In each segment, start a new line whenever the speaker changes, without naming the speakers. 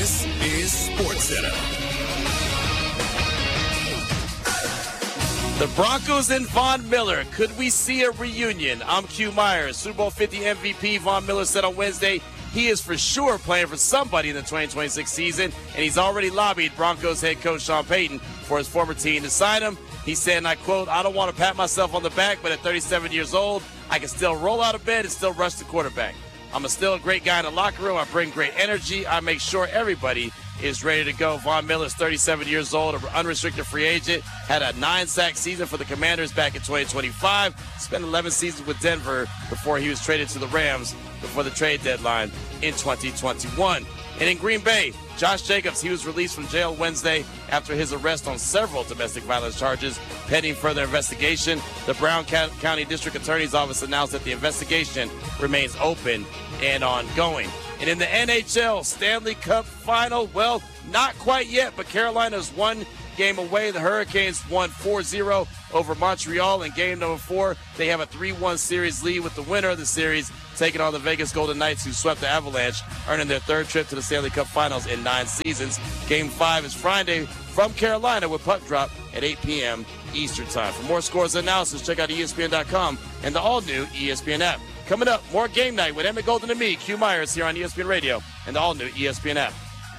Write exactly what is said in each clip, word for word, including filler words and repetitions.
This is SportsCenter.
The Broncos and Von Miller. Could we see a reunion? I'm Q Myers. Super Bowl fifty M V P Von Miller said on Wednesday he is for sure playing for somebody in the twenty twenty-six season, and he's already lobbied Broncos head coach Sean Payton for his former team to sign him. He said, and I quote, "I don't want to pat myself on the back, but at thirty-seven years old, I can still roll out of bed and still rush the quarterback. I'm a still a great guy in the locker room. I bring great energy. I make sure everybody is ready to go." Von Miller is thirty-seven years old, an unrestricted free agent, had a nine-sack season for the Commanders back in twenty twenty-five, spent eleven seasons with Denver before he was traded to the Rams before the trade deadline in twenty twenty-one. And in Green Bay, Josh Jacobs, he was released from jail Wednesday after his arrest on several domestic violence charges pending further investigation. The Brown County District Attorney's Office announced that the investigation remains open and ongoing. And in the N H L Stanley Cup Final, well, not quite yet, but Carolina's one game away. The Hurricanes won four zero over Montreal in game number four. They have a three one series lead with the winner of the series taking on the Vegas Golden Knights, who swept the Avalanche, earning their third trip to the Stanley Cup Finals in nine seasons. Game five is Friday from Carolina with puck drop at eight p.m. Eastern Time. For more scores and analysis, check out E S P N dot com and the all-new E S P N app. Coming up, more Game Night with Emmett Golden and me, Q Myers, here on E S P N Radio and the all-new E S P N app.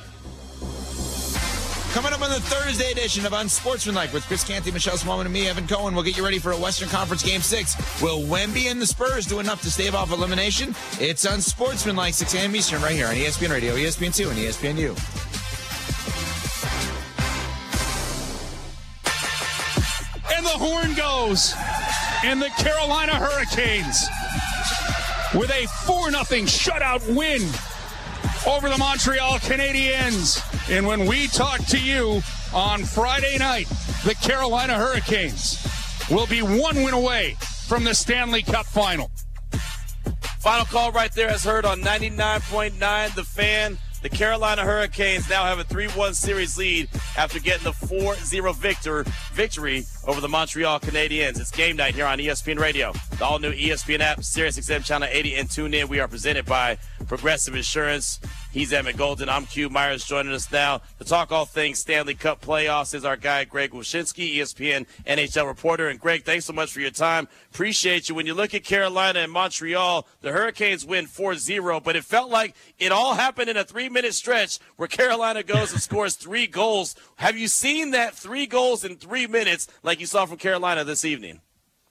Coming up on the Thursday edition of Unsportsmanlike with Chris Canty, Michelle Smallman, and me, Evan Cohen. We'll get you ready for a Western Conference Game six. Will Wemby and the Spurs do enough to stave off elimination? It's Unsportsmanlike, six a.m. Eastern, right here on E S P N Radio, E S P N two, and E S P N U.
And the horn goes. And the Carolina Hurricanes, with a four nothing shutout win over the Montreal Canadiens. And when we talk to you on Friday night, the Carolina Hurricanes will be one win away from the Stanley Cup Final.
Final call right there as heard on ninety-nine point nine The Fan. The Carolina Hurricanes now have a three one series lead after getting the four zero victor, victory over the Montreal Canadiens. It's Game Night here on E S P N Radio, the all-new E S P N app, SiriusXM Channel eighty, and tune in. We are presented by Progressive Insurance. He's Emmett Golden. I'm Q Myers joining us now to talk all things Stanley Cup playoffs is our guy, Greg Wyshynski, E S P N N H L reporter. And, Greg, thanks so much for your time. Appreciate you. When you look at Carolina and Montreal, the Hurricanes win four zero, but it felt like it all happened in a three-minute stretch where Carolina goes and scores three goals. Have you seen that three goals in three minutes like you saw from Carolina this evening?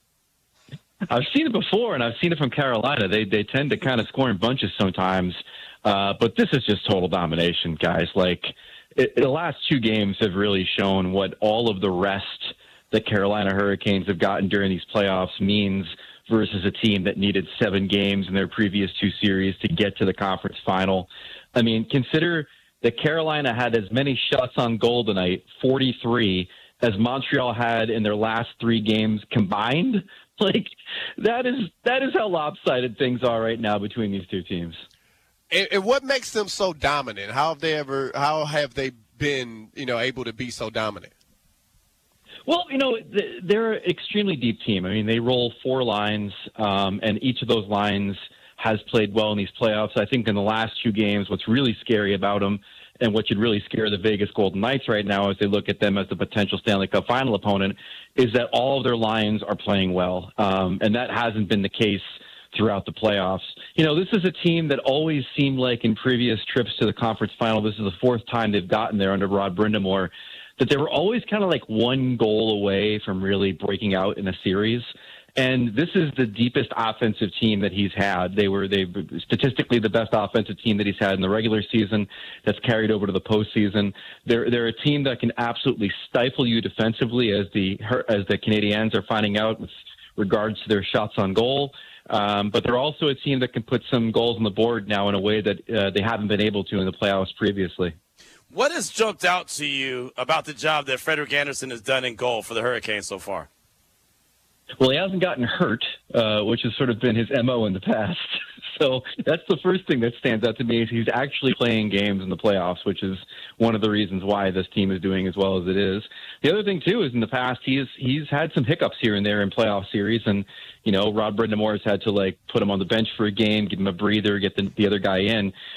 I've seen it before, and I've seen it from Carolina. They they tend to kind of score in bunches sometimes. Uh, but this is just total domination, guys. Like, it, the last two games have really shown what all of the rest that Carolina Hurricanes have gotten during these playoffs means versus a team that needed seven games in their previous two series to get to the conference final. I mean, consider that Carolina had as many shots on goal tonight, forty-three, as Montreal had in their last three games combined. Like, that is that is how lopsided things are right now between these two teams.
And, and what makes them so dominant? How have they ever? How have they been, you know, able to be so dominant?
Well, you know, they're an extremely deep team. I mean, they roll four lines, um, and each of those lines has played well in these playoffs. I think in the last two games, what's really scary about them and what should really scare the Vegas Golden Knights right now as they look at them as the potential Stanley Cup final opponent is that all of their lines are playing well, um, and that hasn't been the case throughout the playoffs. You know, this is a team that always seemed like in previous trips to the conference final, this is the fourth time they've gotten there under Rod Brind'Amour, that they were always kind of like one goal away from really breaking out in a series. And this is the deepest offensive team that he's had. They were they statistically the best offensive team that he's had in the regular season that's carried over to the postseason. They're they're a team that can absolutely stifle you defensively, as the as the Canadiens are finding out with regards to their shots on goal. Um, but they're also a team that can put some goals on the board now in a way that uh, they haven't been able to in the playoffs previously.
What has jumped out to you about the job that Frederik Andersen has done in goal for the Hurricanes so far?
Well, he hasn't gotten hurt, uh, which has sort of been his M O in the past. So that's the first thing that stands out to me is he's actually playing games in the playoffs, which is one of the reasons why this team is doing as well as it is. The other thing, too, is in the past he's he's had some hiccups here and there in playoff series, and, you know, Rod Brind'Amour has had to, like, put him on the bench for a game, give him a breather, get the, the other guy in.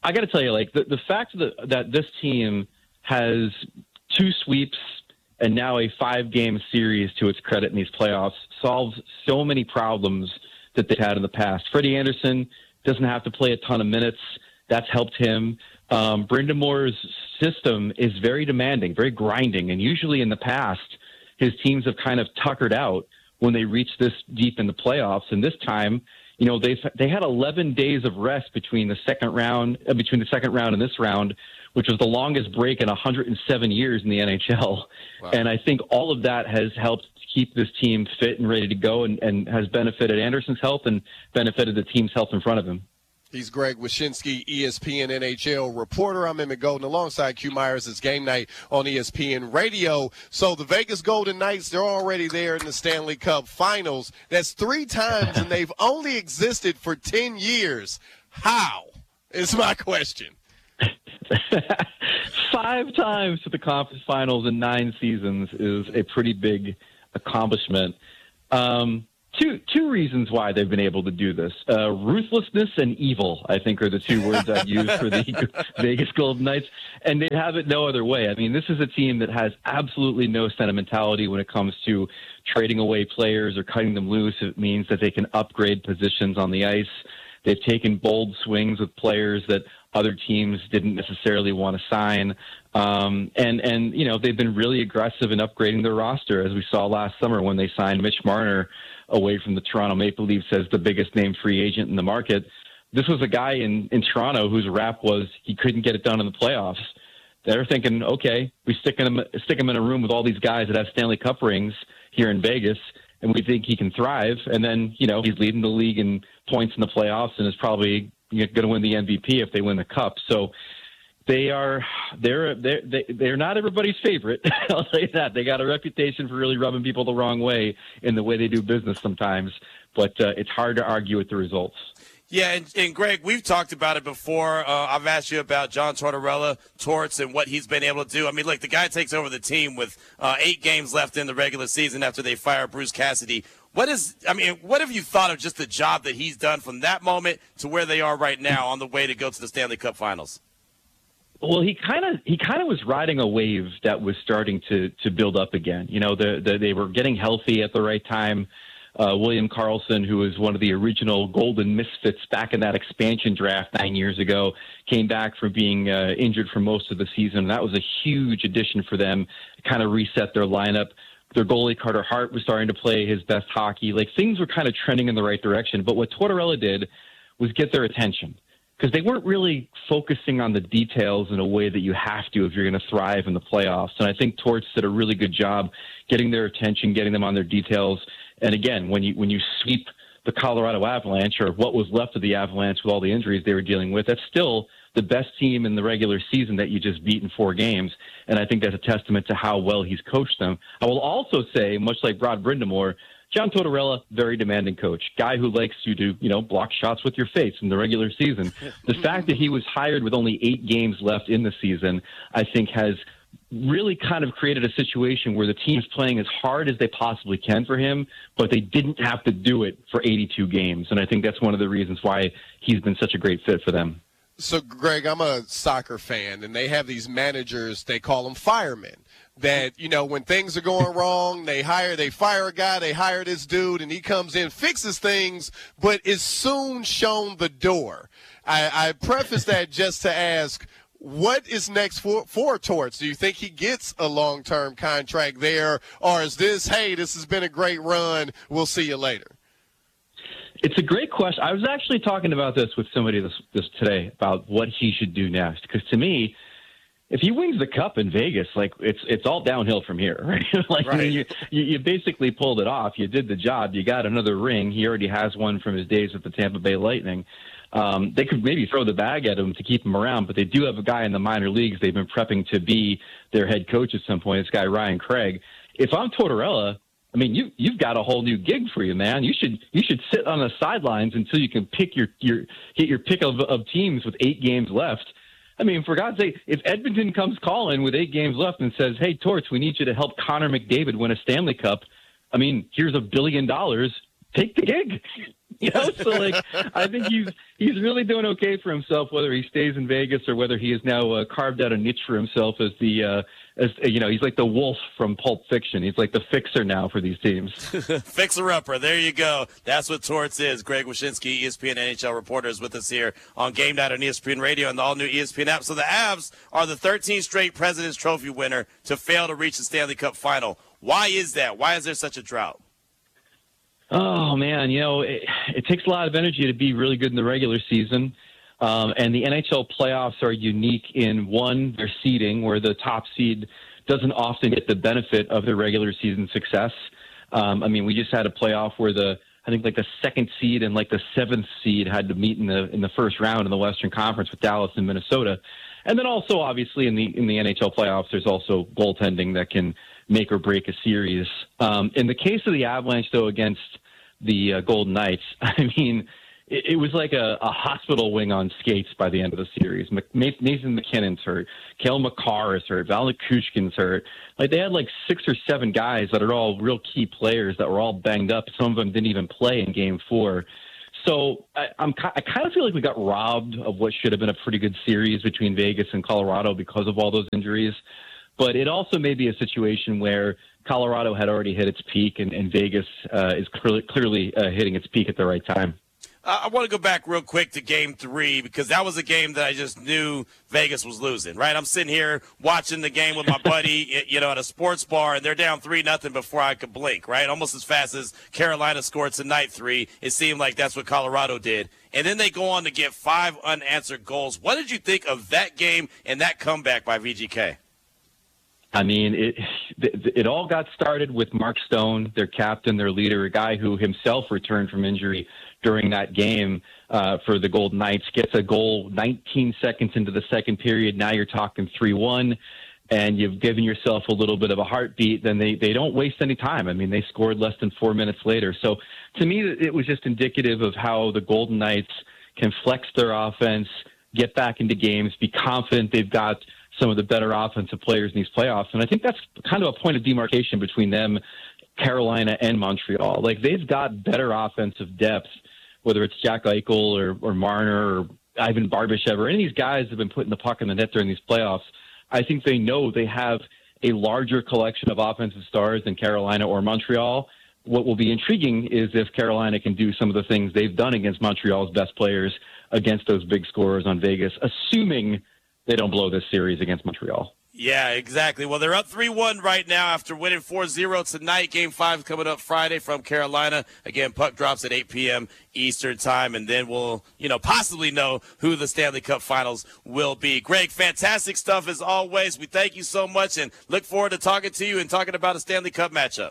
I got to tell you, like the, the fact that, that this team has two sweeps and now a five-game series to its credit in these playoffs solves so many problems that they've had in the past. Freddie Anderson doesn't have to play a ton of minutes. That's helped him. Um, Brindamore's system is very demanding, very grinding, and usually in the past, his teams have kind of tuckered out when they reach this deep in the playoffs. And this time, you know, they they had eleven days of rest between the second round, uh, between the second round and this round, which was the longest break in one hundred seven years in the N H L. Wow. And I think all of that has helped keep this team fit and ready to go, and, and has benefited Anderson's health and benefited the team's health in front of him.
He's Greg Wyshynski, E S P N N H L reporter. I'm Emmett Golden alongside Q Myers. It's game night on E S P N Radio. So the Vegas Golden Knights, they're already there in the Stanley Cup Finals. That's three times, and they've only existed for ten years. How is my question.
Five times to the conference finals in nine seasons is a pretty big accomplishment. Um, two two reasons why they've been able to do this. Uh, ruthlessness and evil, I think, are the two words I'd use for the Vegas Golden Knights. And they have it no other way. I mean, this is a team that has absolutely no sentimentality when it comes to trading away players or cutting them loose. It means that they can upgrade positions on the ice. They've taken bold swings with players that other teams didn't necessarily want to sign. Um, and, and, you know, they've been really aggressive in upgrading their roster, as we saw last summer when they signed Mitch Marner away from the Toronto Maple Leafs as the biggest name free agent in the market. This was a guy in, in Toronto whose rap was he couldn't get it done in the playoffs. They're thinking, okay, we stick him, stick him in a room with all these guys that have Stanley Cup rings here in Vegas, and we think he can thrive. And then, you know, he's leading the league in points in the playoffs and is probably going to win the M V P if they win the Cup. So they are they're they're they're not everybody's favorite. I'll tell you that. They got a reputation for really rubbing people the wrong way in the way they do business sometimes. But uh, it's hard to argue with the results.
Yeah, and, and Greg, we've talked about it before. Uh, I've asked you about John Tortorella, Torts, and what he's been able to do. I mean, look, the guy takes over the team with uh, eight games left in the regular season after they fire Bruce Cassidy. What is, I mean, what have you thought of just the job that he's done from that moment to where they are right now on the way to go to the Stanley Cup Finals?
Well, he kind of he kind of was riding a wave that was starting to to build up again. You know, the, the, they were getting healthy at the right time. Uh, William Karlsson, who was one of the original Golden Misfits back in that expansion draft nine years ago, came back from being uh, injured for most of the season. That was a huge addition for them, kind of reset their lineup. Their goalie, Carter Hart, was starting to play his best hockey. Like, things were kind of trending in the right direction. But what Tortorella did was get their attention, because they weren't really focusing on the details in a way that you have to if you're going to thrive in the playoffs. And I think Torts did a really good job getting their attention, getting them on their details. And again, when you when you sweep the Colorado Avalanche, or what was left of the Avalanche with all the injuries they were dealing with, that's still the best team in the regular season that you just beat in four games. And I think that's a testament to how well he's coached them. I will also say, much like Rod Brind'Amour, John Tortorella, very demanding coach, guy who likes you to, you know, block shots with your face in the regular season. The fact that he was hired with only eight games left in the season, I think, has really kind of created a situation where the team's playing as hard as they possibly can for him, but they didn't have to do it for eighty-two games. And I think that's one of the reasons why he's been such a great fit for them.
So, Greg, I'm a soccer fan, and they have these managers, they call them firemen, that, you know, when things are going wrong, they hire, they fire a guy, they hire this dude, and he comes in, fixes things, but is soon shown the door. I, I preface that just to ask, what is next for, for Torts? Do you think he gets a long-term contract there, or is this, hey, this has been a great run, we'll see you later?
It's a great question. I was actually talking about this with somebody this, this today about what he should do next. Because to me, if he wins the Cup in Vegas, like it's it's all downhill from here, right? like
right.
I mean, you, you you basically pulled it off. You did the job. You got another ring. He already has one from his days with the Tampa Bay Lightning. Um, they could maybe throw the bag at him to keep him around, but they do have a guy in the minor leagues they've been prepping to be their head coach at some point. This guy Ryan Craig. If I'm Tortorella, I mean, you you've got a whole new gig for you, man. You should you should sit on the sidelines until you can pick your your get your pick of, of teams with eight games left. I mean, for God's sake, if Edmonton comes calling with eight games left and says, "Hey, Torts, we need you to help Connor McDavid win a Stanley Cup," I mean, here's a billion dollars. Take the gig. You know, so like I think he's he's really doing okay for himself, whether he stays in Vegas or whether he has now uh, carved out a niche for himself as the uh, as you know, he's like the wolf from Pulp Fiction. He's like the fixer now for these teams.
Fixer upper. There you go. That's what Torts is. Greg Wyshynski, E S P N N H L reporter, is with us here on Game Night on E S P N Radio and the all new E S P N app. So the Avs are the thirteenth straight President's Trophy winner to fail to reach the Stanley Cup final. Why is that? Why is there such a drought?
Oh, man, you know, it, it takes a lot of energy to be really good in the regular season. Um, and the N H L playoffs are unique in, one, their seeding, where the top seed doesn't often get the benefit of their regular season success. Um, I mean, we just had a playoff where the I think like the second seed and like the seventh seed had to meet in the in the first round in the Western Conference with Dallas and Minnesota. And then also, obviously, in the in the N H L playoffs, there's also goaltending that can make or break a series. Um, in the case of the Avalanche, though, against the uh, Golden Knights, I mean, it, it was like a, a hospital wing on skates by the end of the series. Mc, Nathan McKinnon's hurt, Cale Makar is hurt, Val Nichushkin's hurt. Like they had like six or seven guys that are all real key players that were all banged up. Some of them didn't even play in Game Four. So I, I'm I kind of feel like we got robbed of what should have been a pretty good series between Vegas and Colorado because of all those injuries. But it also may be a situation where Colorado had already hit its peak, and, and Vegas uh, is clearly, clearly uh, hitting its peak at the right time.
Uh, I want to go back real quick to Game Three because that was a game that I just knew Vegas was losing. Right, I'm sitting here watching the game with my buddy, you know, at a sports bar, and they're down three nothing before I could blink. Right, almost as fast as Carolina scored tonight three. It seemed like that's what Colorado did, and then they go on to get five unanswered goals. What did you think of that game and that comeback by V G K?
I mean, it it all got started with Mark Stone, their captain, their leader, a guy who himself returned from injury during that game uh, for the Golden Knights, gets a goal nineteen seconds into the second period. Now you're talking three one, and you've given yourself a little bit of a heartbeat. Then they, they don't waste any time. I mean, they scored less than four minutes later. So to me, it was just indicative of how the Golden Knights can flex their offense, get back into games, be confident they've got some of the better offensive players in these playoffs. And I think that's kind of a point of demarcation between them, Carolina, and Montreal. Like, they've got better offensive depth, whether it's Jack Eichel or, or Marner or Ivan Barbashev or any of these guys have been putting the puck in the net during these playoffs. I think they know they have a larger collection of offensive stars than Carolina or Montreal. What will be intriguing is if Carolina can do some of the things they've done against Montreal's best players against those big scorers on Vegas, assuming they don't blow this series against Montreal.
Yeah, exactly. Well, they're up three one right now after winning four zero tonight. Game five coming up Friday from Carolina. Again, puck drops at eight p.m. Eastern time, and then we'll, you know, possibly know who the Stanley Cup Finals will be. Greg, fantastic stuff as always. We thank you so much and look forward to talking to you and talking about a Stanley Cup matchup.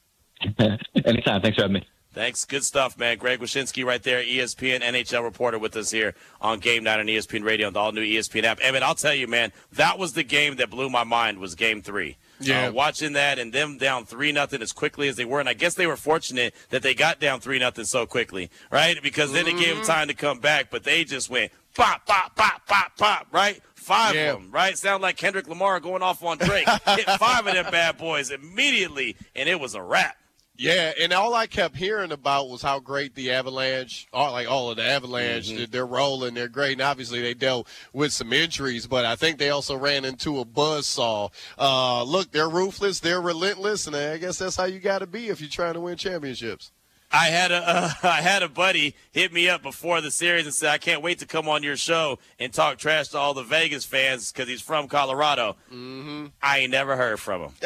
Anytime. Thanks for having me.
Thanks. Good stuff, man. Greg Wyshynski right there, E S P N N H L reporter with us here on Game Night on E S P N Radio and the all-new E S P N app. Evan, I'll tell you, man, that was the game that blew my mind was Game three.
Yeah.
Uh, watching that and them down three nothing as quickly as they were, and I guess they were fortunate that they got down three nothing so quickly, right? Because then mm-hmm. it gave them time to come back, but they just went pop, pop, pop, pop, pop, right? Five yeah. of them, right? Sound like Kendrick Lamar going off on Drake. Hit five of them bad boys immediately, and it was a wrap.
Yeah, and all I kept hearing about was how great the Avalanche, all, like all of the Avalanche, mm-hmm. they're rolling, they're great, and obviously they dealt with some injuries, but I think they also ran into a buzzsaw. Uh, look, they're ruthless, they're relentless, and I guess that's how you got to be if you're trying to win championships.
I had a uh, I had a buddy hit me up before the series and said, I can't wait to come on your show and talk trash to all the Vegas fans because he's from Colorado.
Mm-hmm.
I ain't never heard from him.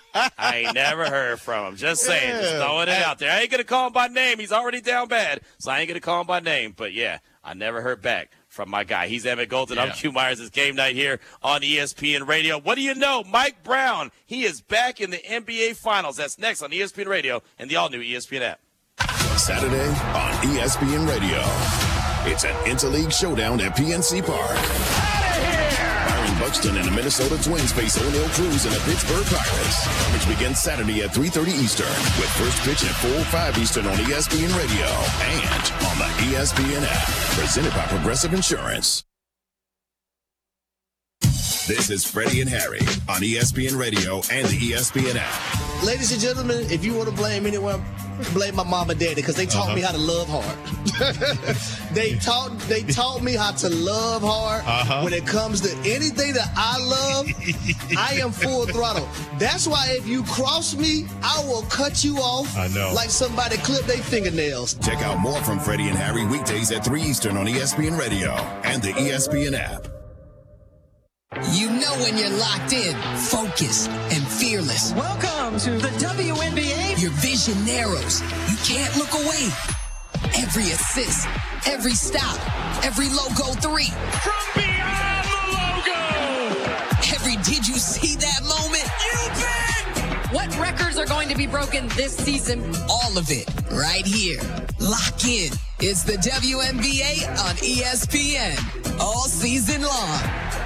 I ain't never heard from him. Just saying, yeah. just throwing it out there. I ain't going to call him by name. He's already down bad, so I ain't going to call him by name. But, yeah, I never heard back from my guy. He's Emmett Golden. Yeah. I'm Q Myers. It's Game Night here on E S P N Radio. What do you know? Mike Brown, he is back in the N B A Finals. That's next on E S P N Radio and the all-new E S P N app.
Saturday on E S P N Radio. It's an interleague showdown at P N C Park. Byron Buxton and the Minnesota Twins face O'Neal Cruz and the Pittsburgh Pirates. Which begins Saturday at three thirty Eastern with first pitch at four oh five Eastern on E S P N Radio and on the E S P N app. Presented by Progressive Insurance. This is Freddie and Harry on E S P N Radio and the E S P N app.
Ladies and gentlemen, if you want to blame anyone, blame my mom and daddy because they taught uh-huh. me how to love hard. they taught they taught me how to love hard. Uh-huh. When it comes to anything that I love, I am full throttle. That's why if you cross me, I will cut you off.
I know.
Like somebody clipped their fingernails.
Check out more from Freddie and Harry weekdays at three Eastern on E S P N Radio and the E S P N app.
You know when you're locked in, focused, and fearless.
Welcome to the W N B A.
Your vision narrows. You can't look away. Every assist, every stop, every logo three.
From beyond the logo.
Every did you see that moment?
You bet. What records are going to be broken this season?
All of it right here. Lock in. It's the W N B A on E S P N. All season long.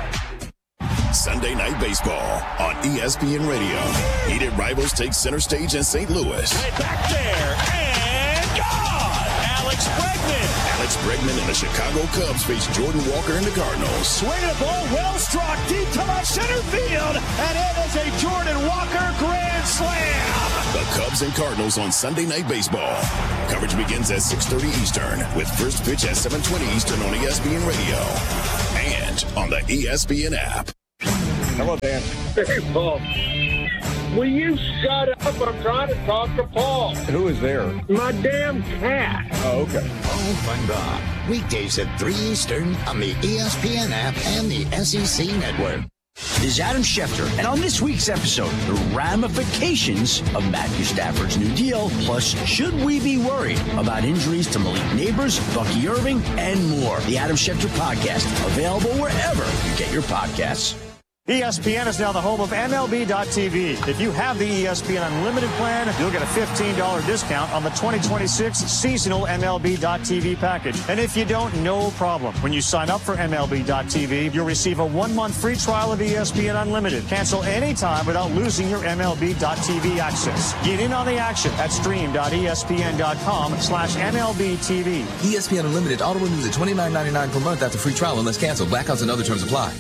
Sunday Night Baseball on E S P N Radio. Heated rivals take center stage in Saint Louis.
Right back there, and gone! Alex Bregman.
Alex Bregman and the Chicago Cubs face Jordan Walker and the Cardinals.
Swing the ball, well struck, deep to left center field, and it is a Jordan Walker grand slam!
The Cubs and Cardinals on Sunday Night Baseball. Coverage begins at six thirty Eastern, with first pitch at seven twenty Eastern on E S P N Radio and on the E S P N app.
Hello, Dan. Hey, Paul. Will you shut up? I'm trying to talk to Paul.
Who is there?
My damn cat.
Oh, okay.
Oh, my God. Weekdays at three Eastern on the E S P N app and the S E C network.
This is Adam Schefter, and on this week's episode, the ramifications of Matthew Stafford's new deal, plus should we be worried about injuries to Malik Neighbors, Bucky Irving, and more. The Adam Schefter Podcast, available wherever you get your podcasts.
E S P N is now the home of M L B dot T V. If you have the E S P N Unlimited plan, you'll get a fifteen dollars discount on the twenty twenty-six seasonal M L B dot T V package. And if you don't, no problem. When you sign up for M L B dot T V, you'll receive a one-month free trial of E S P N Unlimited. Cancel anytime without losing your M L B dot T V access. Get in on the action at stream dot E S P N dot com slash M L B T V.
E S P N Unlimited auto renews at twenty-nine ninety-nine per month after free trial unless canceled. Blackouts and other terms apply.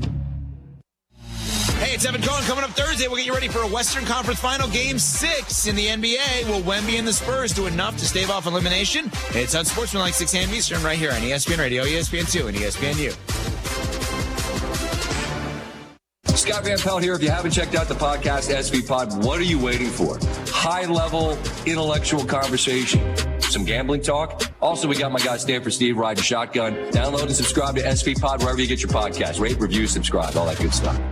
Hey, it's Evan Cohen. Coming up Thursday, we'll get you ready for a Western Conference Final Game six in the N B A. Will Wemby and the Spurs do enough to stave off elimination? It's on Sportsmanlike six a.m. Eastern right here on E S P N Radio, E S P N two, and E S P N U.
Scott Van Pelt here. If you haven't checked out the podcast, S V Pod, what are you waiting for? High-level, intellectual conversation. Some gambling talk. Also, we got my guy Stanford Steve riding shotgun. Download and subscribe to S V Pod wherever you get your podcast. Rate, review, subscribe, all that good stuff.